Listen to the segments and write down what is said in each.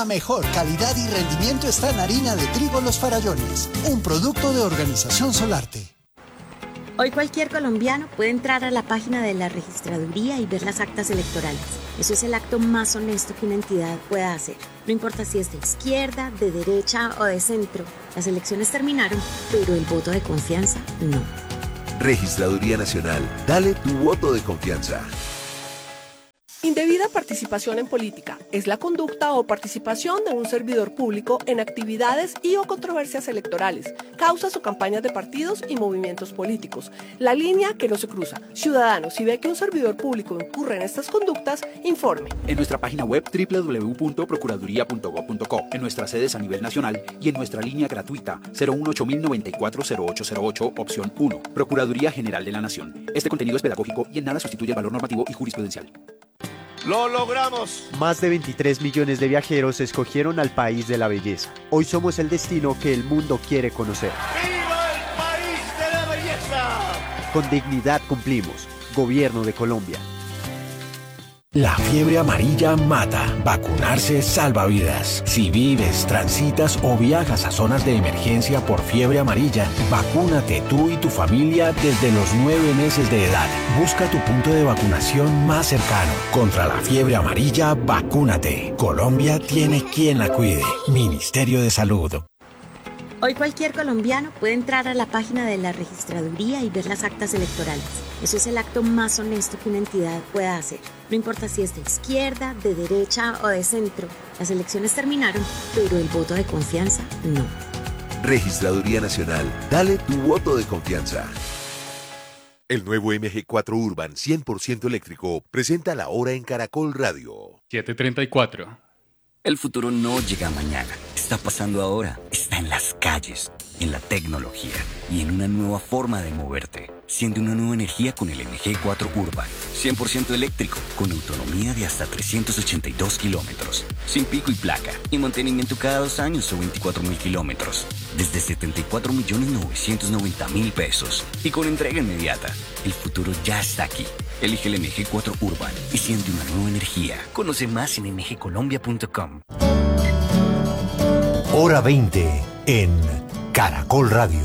La mejor calidad y rendimiento está en harina de trigo Los Farallones, un producto de Organización Solarte. Hoy cualquier colombiano puede entrar a la página de la registraduría y ver las actas electorales. Eso es el acto más honesto que una entidad pueda hacer. No importa si es de izquierda, de derecha o de centro. Las elecciones terminaron, pero el voto de confianza no. Registraduría Nacional. Dale tu voto de confianza. Indebida participación en política es la conducta o participación de un servidor público en actividades y o controversias electorales, causas o campañas de partidos y movimientos políticos. La línea que no se cruza. Ciudadano, si ve que un servidor público incurre en estas conductas, informe. En nuestra página web www.procuraduría.gov.co, en nuestras sedes a nivel nacional y en nuestra línea gratuita 018-094-0808, opción 1. Procuraduría General de la Nación. Este contenido es pedagógico y en nada sustituye el valor normativo y jurisprudencial. ¡Lo logramos! Más de 23 millones de viajeros escogieron al país de la belleza. Hoy somos el destino que el mundo quiere conocer. ¡Viva el país de la belleza! Con dignidad cumplimos. Gobierno de Colombia. La fiebre amarilla mata. Vacunarse salva vidas. Si vives, transitas o viajas a zonas de emergencia por fiebre amarilla, vacúnate tú y tu familia desde los 9 meses de edad. Busca tu punto de vacunación más cercano. Contra la fiebre amarilla, vacúnate. Colombia tiene quien la cuide. Ministerio de Salud. Hoy cualquier colombiano puede entrar a la página de la registraduría y ver las actas electorales. Eso es el acto más honesto que una entidad pueda hacer. No importa si es de izquierda, de derecha o de centro. Las elecciones terminaron, pero el voto de confianza no. Registraduría Nacional. Dale tu voto de confianza. El nuevo MG4 Urban 100% eléctrico presenta la hora en Caracol Radio. 7:34. El futuro no llega mañana, está pasando ahora, está en las calles, en la tecnología y en una nueva forma de moverte. Siente una nueva energía con el MG4 Urban, 100% eléctrico, con autonomía de hasta 382 kilómetros, sin pico y placa, y mantenimiento cada 2 años o 24.000 kilómetros, desde 74.990.000 pesos, y con entrega inmediata. El futuro ya está aquí. Elige el MG4 Urban y siente una nueva energía. Conoce más en mgcolombia.com. Hora 20 en Caracol Radio.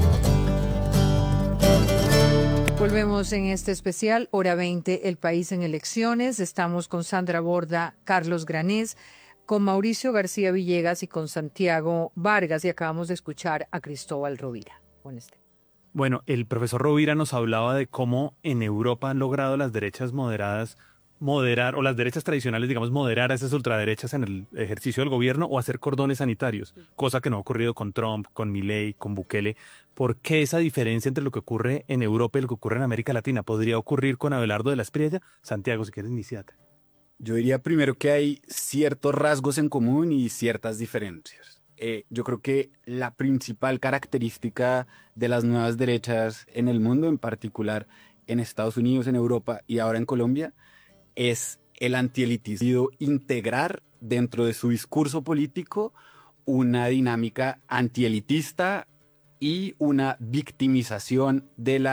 Volvemos en este especial, Hora 20, El País en Elecciones. Estamos con Sandra Borda, Carlos Granés, con Mauricio García Villegas y con Santiago Vargas. Y acabamos de escuchar a Cristóbal Rovira. Bueno, el profesor Rovira nos hablaba de cómo en Europa han logrado las derechas moderadas moderar, o las derechas tradicionales, digamos, moderar a esas ultraderechas en el ejercicio del gobierno o hacer cordones sanitarios, cosa que no ha ocurrido con Trump, con Milei, con Bukele. ¿Por qué esa diferencia entre lo que ocurre en Europa y lo que ocurre en América Latina? ¿Podría ocurrir con Abelardo de la Espriella? Santiago, si quieres, iniciate. Yo diría primero que hay ciertos rasgos en común y ciertas diferencias. Yo creo que la principal característica de las nuevas derechas en el mundo, en particular en Estados Unidos, en Europa y ahora en Colombia, es el antielitismo, integrar dentro de su discurso político una dinámica antielitista y una victimización del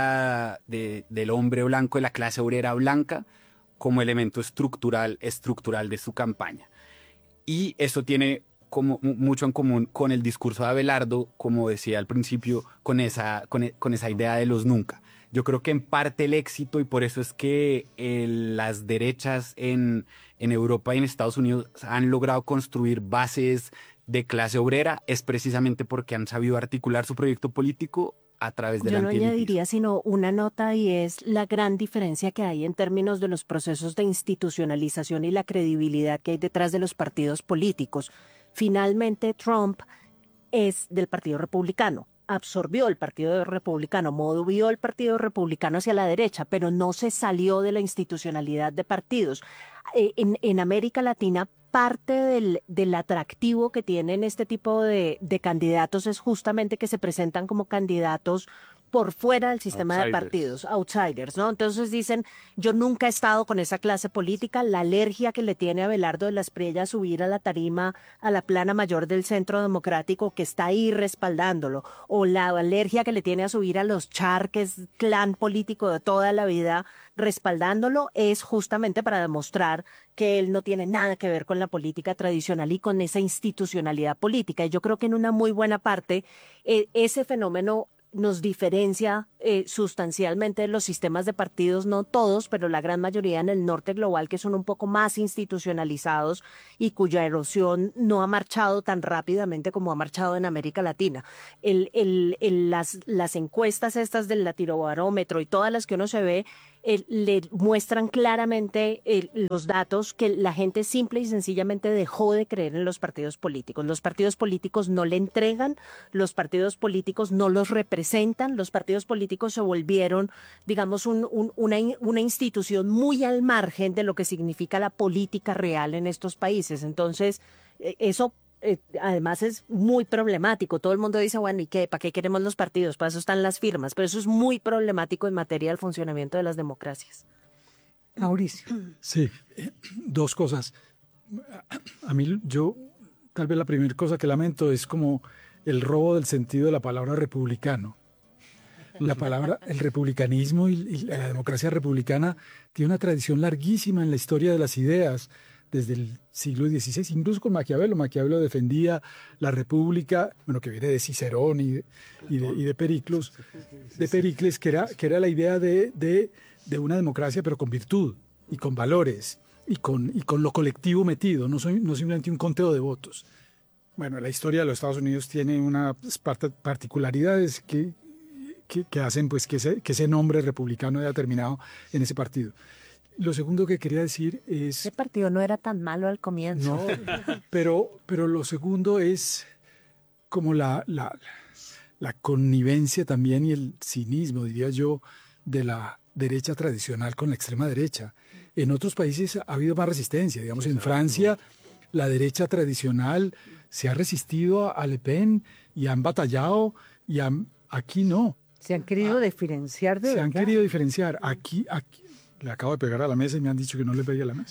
hombre blanco, de la clase obrera blanca, como elemento estructural de su campaña. Y eso tiene como mucho en común con el discurso de Abelardo, como decía al principio, con esa idea de los nunca. Yo creo que en parte el éxito, y por eso es que las derechas en Europa y en Estados Unidos han logrado construir bases de clase obrera, es precisamente porque han sabido articular su proyecto político a través del antielitismo. Yo no añadiría sino una nota, y es la gran diferencia que hay en términos de los procesos de institucionalización y la credibilidad que hay detrás de los partidos políticos. Finalmente, Trump es del Partido Republicano, absorbió el Partido Republicano, movió el Partido Republicano hacia la derecha, pero no se salió de la institucionalidad de partidos. En América Latina, parte del atractivo que tienen este tipo de candidatos es justamente que se presentan como candidatos por fuera del sistema de partidos, outsiders, ¿no? Entonces dicen, yo nunca he estado con esa clase política, la alergia que le tiene a Abelardo de la Espriella a subir a la tarima, a la plana mayor del Centro Democrático, que está ahí respaldándolo, o la alergia que le tiene a subir a los Char, que es clan político de toda la vida respaldándolo es justamente para demostrar que él no tiene nada que ver con la política tradicional y con esa institucionalidad política. Y yo creo que en una muy buena parte ese fenómeno nos diferencia sustancialmente de los sistemas de partidos, no todos, pero la gran mayoría en el norte global, que son un poco más institucionalizados y cuya erosión no ha marchado tan rápidamente como ha marchado en América Latina. Las encuestas estas del Latinobarómetro y todas las que uno se ve le muestran claramente los datos que la gente simple y sencillamente dejó de creer en los partidos políticos. Los partidos políticos no le entregan, los partidos políticos no los representan, los partidos políticos se volvieron, digamos, una institución muy al margen de lo que significa la política real en estos países. Entonces, eso además es muy problemático. Todo el mundo dice, bueno, ¿y qué? ¿Para qué queremos los partidos? Para eso están las firmas. Pero eso es muy problemático en materia del funcionamiento de las democracias. Mauricio. Sí, dos cosas. A mí, tal vez la primera cosa que lamento es como el robo del sentido de la palabra republicano. La palabra, el republicanismo y la democracia republicana tiene una tradición larguísima en la historia de las ideas, desde el siglo XVI, incluso con Maquiavelo. Maquiavelo defendía la república, bueno, que viene de Cicerón y de Pericles, que era la idea de una democracia, pero con virtud y con valores y con lo colectivo metido, no simplemente un conteo de votos. Bueno, la historia de los Estados Unidos tiene unas particularidades que hacen pues que ese nombre republicano haya terminado en ese partido. Lo segundo que quería decir es... Ese partido no era tan malo al comienzo. No, pero lo segundo es como la connivencia también y el cinismo, diría yo, de la derecha tradicional con la extrema derecha. En otros países ha habido más resistencia. Digamos, en Francia, la derecha tradicional se ha resistido a Le Pen y han batallado y aquí no. Se han querido diferenciar de verdad. Se han querido diferenciar. Aquí le acabo de pegar a la mesa y me han dicho que no le pegue a la mesa.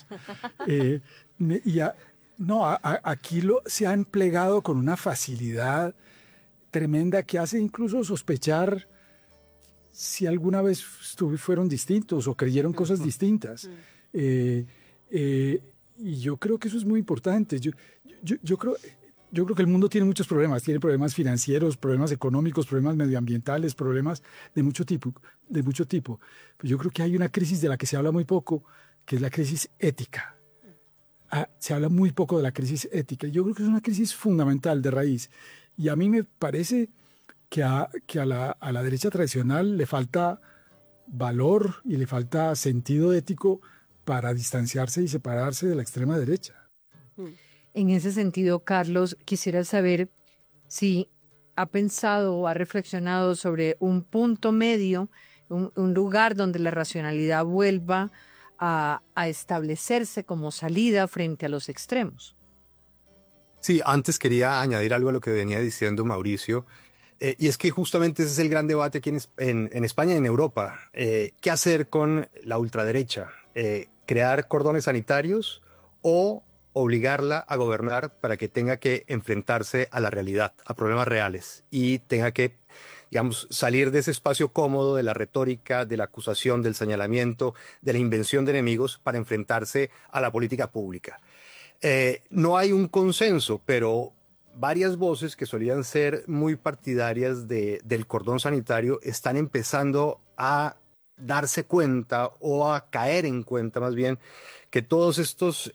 Aquí se han plegado con una facilidad tremenda que hace incluso sospechar si alguna vez fueron distintos o creyeron cosas distintas. Y yo creo que eso es muy importante. Yo creo que el mundo tiene muchos problemas. Tiene problemas financieros, problemas económicos, problemas medioambientales, problemas de mucho tipo. Pero yo creo que hay una crisis de la que se habla muy poco, que es la crisis ética. Se habla muy poco de la crisis ética. Yo creo que es una crisis fundamental de raíz. Y a mí me parece que a la derecha tradicional le falta valor y le falta sentido ético para distanciarse y separarse de la extrema derecha. En ese sentido, Carlos, quisiera saber si ha pensado o ha reflexionado sobre un punto medio, un lugar donde la racionalidad vuelva a establecerse como salida frente a los extremos. Sí, antes quería añadir algo a lo que venía diciendo Mauricio, y es que justamente ese es el gran debate aquí en España y en Europa. ¿Qué hacer con la ultraderecha? ¿Crear cordones sanitarios o obligarla a gobernar para que tenga que enfrentarse a la realidad, a problemas reales, y tenga que, digamos, salir de ese espacio cómodo de la retórica, de la acusación, del señalamiento, de la invención de enemigos para enfrentarse a la política pública? No hay un consenso, pero varias voces que solían ser muy partidarias del cordón sanitario están empezando a darse cuenta o a caer en cuenta más bien que todos estos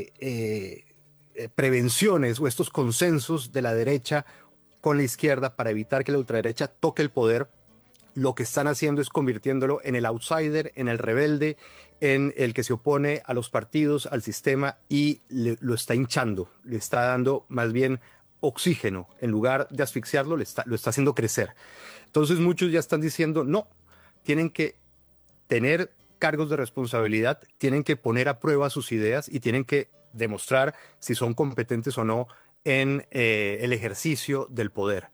prevenciones o estos consensos de la derecha con la izquierda para evitar que la ultraderecha toque el poder, lo que están haciendo es convirtiéndolo en el outsider, en el rebelde, en el que se opone a los partidos, al sistema, y lo está hinchando, le está dando más bien oxígeno. En lugar de asfixiarlo, lo está haciendo crecer. Entonces muchos ya están diciendo, no, tienen que tener cargos de responsabilidad, tienen que poner a prueba sus ideas y tienen que demostrar si son competentes o no en el ejercicio del poder.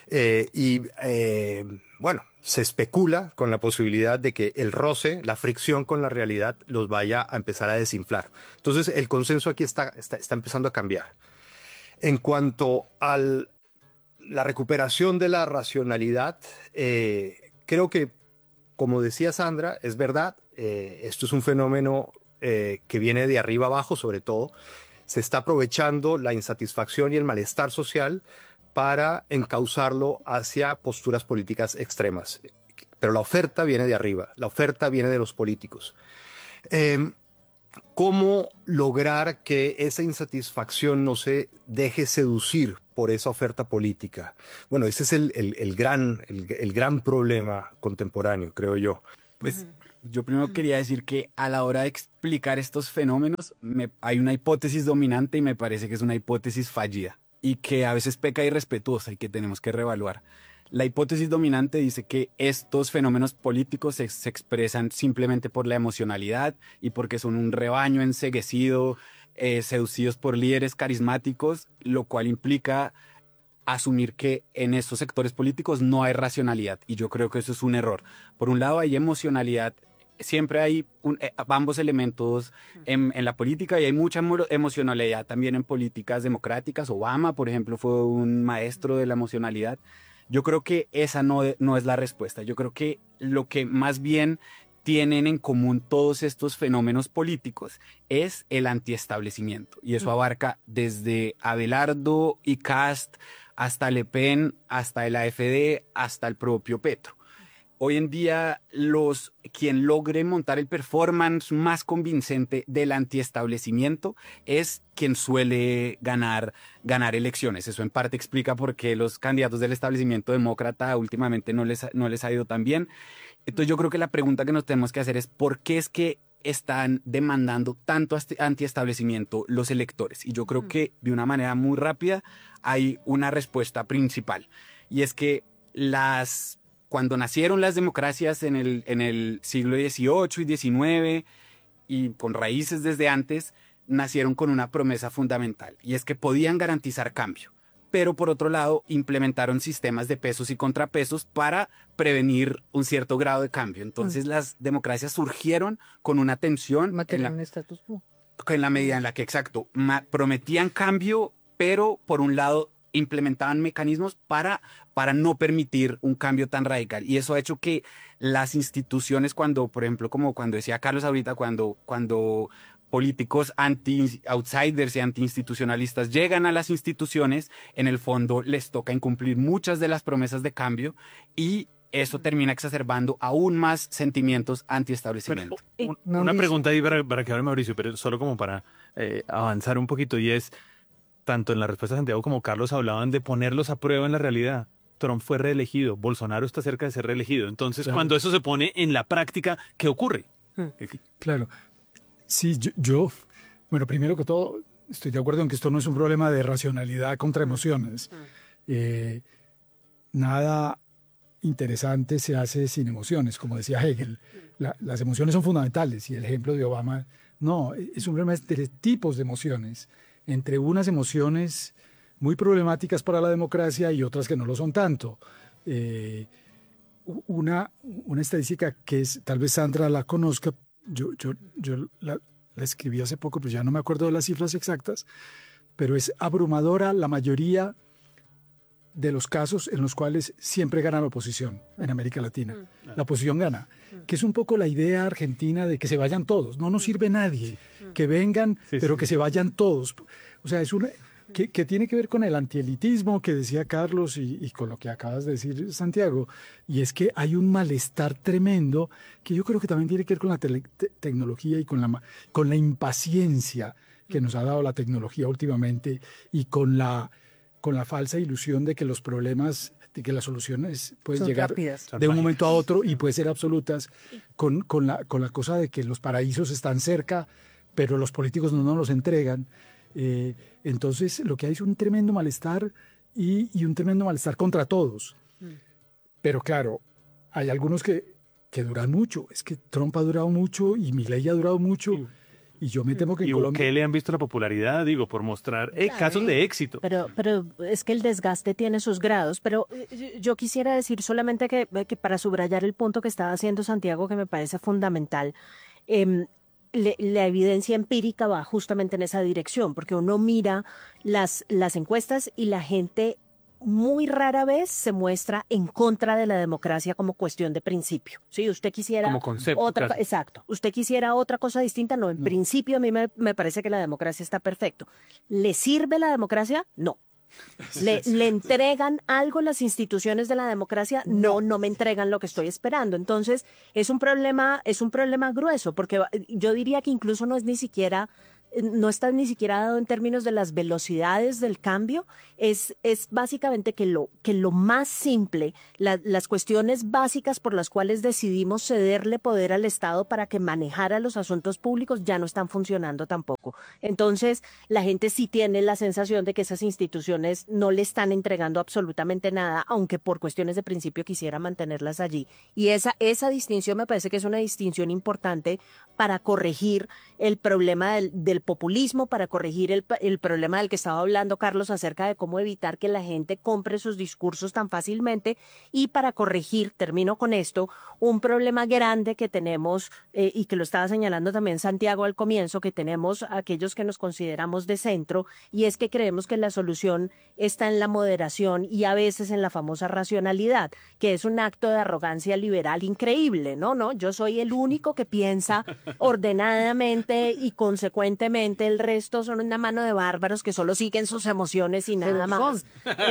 Bueno, se especula con la posibilidad de que el roce, la fricción con la realidad los vaya a empezar a desinflar. Entonces el consenso aquí está empezando a cambiar. En cuanto a la recuperación de la racionalidad, creo que como decía Sandra, es verdad, esto es un fenómeno que viene de arriba abajo, sobre todo. Se está aprovechando la insatisfacción y el malestar social para encauzarlo hacia posturas políticas extremas. Pero la oferta viene de arriba, la oferta viene de los políticos. ¿Cómo lograr que esa insatisfacción no se deje seducir por esa oferta política? Bueno, ese es el gran problema contemporáneo, creo yo. Pues yo primero quería decir que a la hora de explicar estos fenómenos hay una hipótesis dominante y me parece que es una hipótesis fallida y que a veces peca irrespetuosa y que tenemos que reevaluar. La hipótesis dominante dice que estos fenómenos políticos se expresan simplemente por la emocionalidad y porque son un rebaño enceguecido, seducidos por líderes carismáticos, lo cual implica asumir que en estos sectores políticos no hay racionalidad, y yo creo que eso es un error. Por un lado hay emocionalidad, siempre hay ambos elementos en la política, y hay mucha emocionalidad también en políticas democráticas. Obama, por ejemplo, fue un maestro de la emocionalidad. Yo creo que esa no es la respuesta. Yo creo que lo que más bien tienen en común todos estos fenómenos políticos es el antiestablecimiento. Y eso abarca desde Abelardo y Kast, hasta Le Pen, hasta el AfD, hasta el propio Petro. Hoy en día, quien logre montar el performance más convincente del antiestablecimiento es quien suele ganar elecciones. Eso en parte explica por qué los candidatos del establecimiento demócrata últimamente no les ha ido tan bien. Entonces yo creo que la pregunta que nos tenemos que hacer es ¿por qué es que están demandando tanto antiestablecimiento los electores? Y yo creo que de una manera muy rápida hay una respuesta principal, y es que cuando nacieron las democracias en el siglo XVIII y XIX, y con raíces desde antes, nacieron con una promesa fundamental, y es que podían garantizar cambio. Pero por otro lado, implementaron sistemas de pesos y contrapesos para prevenir un cierto grado de cambio. Entonces las democracias surgieron con una tensión un status quo. En la medida en la que, exacto, prometían cambio, pero por un lado implementaban mecanismos para no permitir un cambio tan radical. Y eso ha hecho que las instituciones, por ejemplo, como cuando decía Carlos ahorita, cuando políticos anti-outsiders y anti-institucionalistas llegan a las instituciones, en el fondo les toca incumplir muchas de las promesas de cambio, y eso termina exacerbando aún más sentimientos anti-establecimiento. Una pregunta ahí para que hable Mauricio, pero solo como para avanzar un poquito, y es, tanto en la respuesta de Santiago como Carlos hablaban de ponerlos a prueba en la realidad. Trump fue reelegido, Bolsonaro está cerca de ser reelegido. Entonces, claro, cuando eso se pone en la práctica, ¿qué ocurre? Claro. Sí, bueno, primero que todo, estoy de acuerdo en que esto no es un problema de racionalidad contra emociones. Nada interesante se hace sin emociones, como decía Hegel. Las emociones son fundamentales, y el ejemplo de Obama, no, es un problema de tipos de emociones, entre unas emociones muy problemáticas para la democracia y otras que no lo son tanto. Una estadística que tal vez Sandra la conozca, yo la escribí hace poco, pero ya no me acuerdo de las cifras exactas, pero es abrumadora la mayoría de los casos en los cuales siempre gana la oposición en América Latina. La oposición gana, que es un poco la idea argentina de que se vayan todos. No nos sirve nadie, que vengan, pero que se vayan todos. O sea, es una que tiene que ver con el antielitismo que decía Carlos y con lo que acabas de decir, Santiago. Y es que hay un malestar tremendo que yo creo que también tiene que ver con la tecnología y con la impaciencia que nos ha dado la tecnología últimamente, y con la falsa ilusión de que los problemas, de que las soluciones pueden son llegar rápidas, de un momento a otro y pueden ser absolutas, con la cosa de que los paraísos están cerca, pero los políticos no nos los entregan. Entonces lo que hay es un tremendo malestar y un tremendo malestar contra todos. Pero claro, hay algunos que duran mucho. Es que Trump ha durado mucho y Milei ha durado mucho. Y yo me temo que en Colombia... ¿Qué le han visto la popularidad? Digo, por mostrar casos de éxito. Pero es que el desgaste tiene sus grados. Pero yo quisiera decir solamente que para subrayar el punto que estaba haciendo Santiago, que me parece fundamental, la evidencia empírica va justamente en esa dirección, porque uno mira las encuestas y la gente muy rara vez se muestra en contra de la democracia como cuestión de principio. Si usted quisiera como concepto, casi. Exacto, usted quisiera otra cosa distinta, no, en principio a mí me parece que la democracia está perfecto. ¿Le sirve la democracia? No. ¿Le entregan algo las instituciones de la democracia? No me entregan lo que estoy esperando. Entonces, es un problema grueso, porque yo diría que incluso no está ni siquiera dado en términos de las velocidades del cambio, es básicamente que lo más simple, las cuestiones básicas por las cuales decidimos cederle poder al Estado para que manejara los asuntos públicos ya no están funcionando tampoco. Entonces, la gente sí tiene la sensación de que esas instituciones no le están entregando absolutamente nada, aunque por cuestiones de principio quisiera mantenerlas allí. Y esa distinción me parece que es una distinción importante para corregir el problema del populismo, para corregir el problema del que estaba hablando Carlos acerca de cómo evitar que la gente compre sus discursos tan fácilmente, y para corregir, termino con esto, un problema grande que tenemos y que lo estaba señalando también Santiago al comienzo, que tenemos aquellos que nos consideramos de centro, y es que creemos que la solución está en la moderación y a veces en la famosa racionalidad, que es un acto de arrogancia liberal increíble, ¿no? Yo soy el único que piensa ordenadamente y consecuentemente el resto son una mano de bárbaros que solo siguen sus emociones y nada más.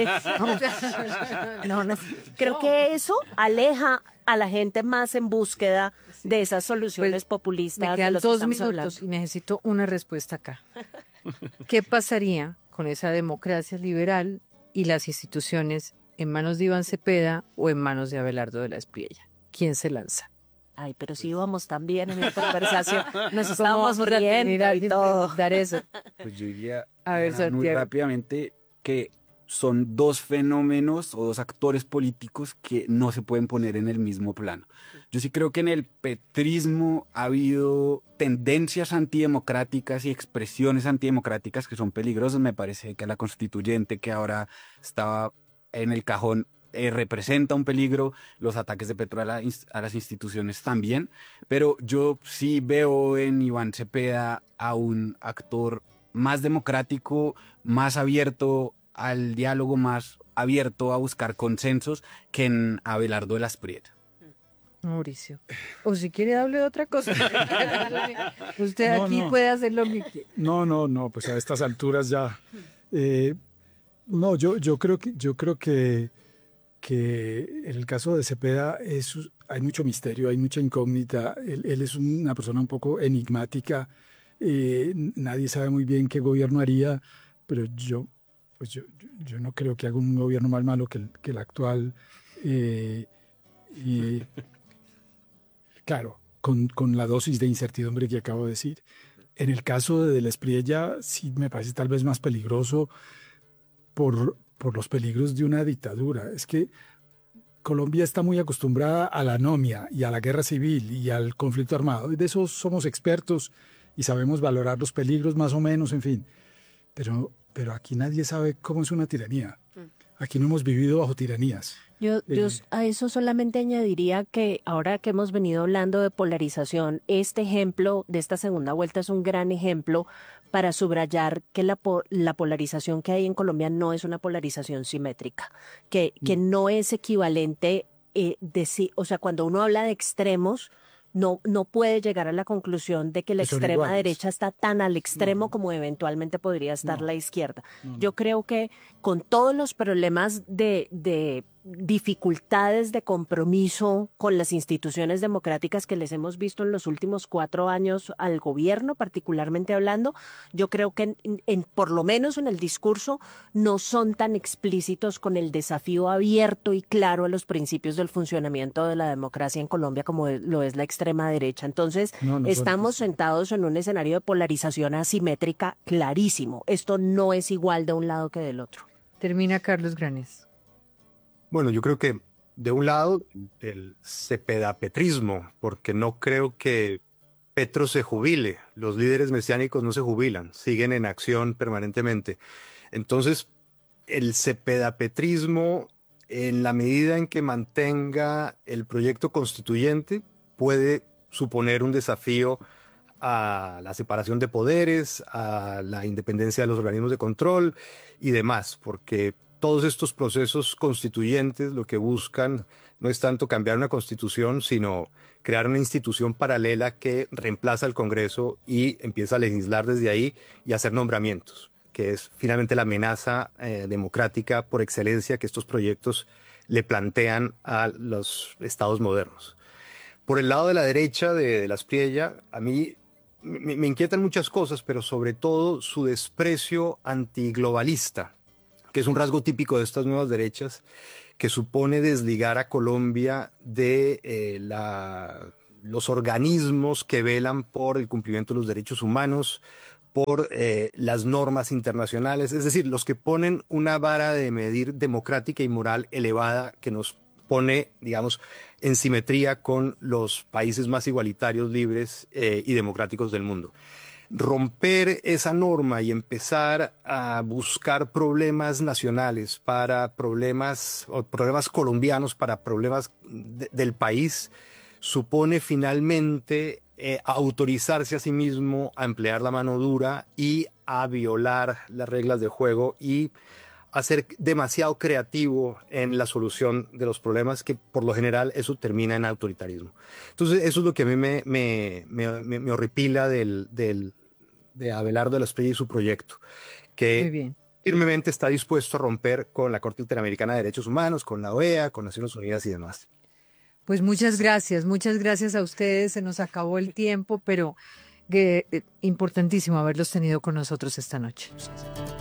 Creo que eso aleja a la gente más en búsqueda de esas soluciones populistas. Me quedan 2 minutos y necesito una respuesta acá. ¿Qué pasaría con esa democracia liberal y las instituciones en manos de Iván Cepeda o en manos de Abelardo de la Espriella? ¿Quién se lanza? Ay, pero si íbamos tan bien en esta conversación, nos estábamos riendo y todo. Dar eso. Pues yo diría Santiago, muy rápidamente que son 2 fenómenos o 2 actores políticos que no se pueden poner en el mismo plano. Yo sí creo que en el petrismo ha habido tendencias antidemocráticas y expresiones antidemocráticas que son peligrosas. Me parece que la constituyente que ahora estaba en el cajón representa un peligro, los ataques de Petro a las instituciones también, pero yo sí veo en Iván Cepeda a un actor más democrático, más abierto al diálogo, más abierto a buscar consensos que en Abelardo de la Espriella. Mauricio, o si quiere hable de otra cosa. Usted aquí puede hacer lo que quiera. No, pues a estas alturas ya. Yo creo que en el caso de Cepeda hay mucho misterio, hay mucha incógnita. Él es una persona un poco enigmática. Nadie sabe muy bien qué gobierno haría, pero yo no creo que haga un gobierno más malo que el actual. Claro, con la dosis de incertidumbre que acabo de decir. En el caso de la Espriella sí me parece tal vez más peligroso por los peligros de una dictadura. Es que Colombia está muy acostumbrada a la anomia y a la guerra civil y al conflicto armado. De eso somos expertos y sabemos valorar los peligros más o menos, en fin. Pero aquí nadie sabe cómo es una tiranía. Aquí no hemos vivido bajo tiranías. Yo a eso solamente añadiría que ahora que hemos venido hablando de polarización, este ejemplo de esta segunda vuelta es un gran ejemplo para subrayar que la polarización que hay en Colombia no es una polarización simétrica, que no es equivalente, o sea, cuando uno habla de extremos, no puede llegar a la conclusión de que la extrema derecha está tan al extremo como eventualmente podría estar la izquierda. Yo creo que con todos los problemas de dificultades de compromiso con las instituciones democráticas que les hemos visto en los últimos 4 años al gobierno, particularmente hablando, yo creo que por lo menos en el discurso no son tan explícitos con el desafío abierto y claro a los principios del funcionamiento de la democracia en Colombia como lo es la extrema derecha. Entonces, estamos sentados en un escenario de polarización asimétrica clarísimo. Esto no es igual de un lado que del otro. Termina Carlos Granés. Bueno, yo creo que de un lado el cepedapetrismo, porque no creo que Petro se jubile, los líderes mesiánicos no se jubilan, siguen en acción permanentemente. Entonces, el cepedapetrismo, en la medida en que mantenga el proyecto constituyente, puede suponer un desafío a la separación de poderes, a la independencia de los organismos de control y demás, porque todos estos procesos constituyentes lo que buscan no es tanto cambiar una constitución, sino crear una institución paralela que reemplaza al Congreso y empieza a legislar desde ahí y hacer nombramientos, que es finalmente la amenaza democrática por excelencia que estos proyectos le plantean a los estados modernos. Por el lado de la derecha de la Aspriella, a mí me inquietan muchas cosas, pero sobre todo su desprecio antiglobalista, que es un rasgo típico de estas nuevas derechas, que supone desligar a Colombia de los organismos que velan por el cumplimiento de los derechos humanos, por las normas internacionales, es decir, los que ponen una vara de medir democrática y moral elevada que nos pone, digamos, en simetría con los países más igualitarios, libres y democráticos del mundo. Romper esa norma y empezar a buscar problemas nacionales para problemas colombianos, para problemas del país, supone finalmente autorizarse a sí mismo a emplear la mano dura y a violar las reglas del juego y a ser demasiado creativo en la solución de los problemas, que por lo general eso termina en autoritarismo. Entonces eso es lo que a mí me horripila de Abelardo de la Aspriella y su proyecto, que firmemente está dispuesto a romper con la Corte Interamericana de Derechos Humanos, con la OEA, con Naciones Unidas y demás. Pues muchas gracias a ustedes, se nos acabó el tiempo, pero importantísimo haberlos tenido con nosotros esta noche.